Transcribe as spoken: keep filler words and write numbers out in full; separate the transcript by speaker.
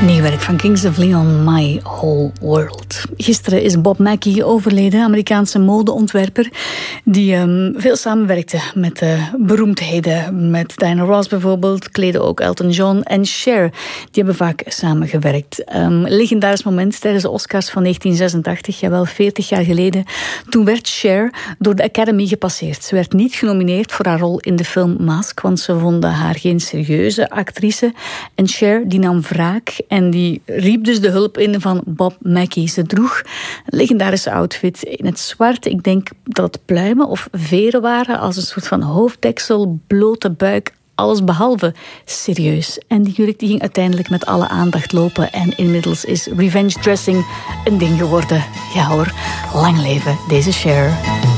Speaker 1: Nieuw werk van Kings of Leon, My Whole World. Gisteren is Bob Mackie overleden, Amerikaanse modeontwerper, die um, veel samenwerkte met uh, beroemdheden. Met Diana Ross bijvoorbeeld, kleden ook Elton John en Cher. Die hebben vaak samengewerkt. Um, legendarisch moment tijdens de Oscars van negentien zesentachtig, jawel veertig jaar geleden. Toen werd Cher door de Academy gepasseerd. Ze werd niet genomineerd voor haar rol in de film Mask, want ze vonden haar geen serieuze actrice. En Cher die nam wraak en die riep dus de hulp in van Bob Mackie. Ze droeg een legendarische outfit in het zwart. Ik denk dat het pluimen of veren waren, als een soort van hoofddeksel, blote buik, alles behalve serieus. En die jurk die ging uiteindelijk met alle aandacht lopen en inmiddels is revenge dressing een ding geworden. Ja hoor, lang leven deze Cher.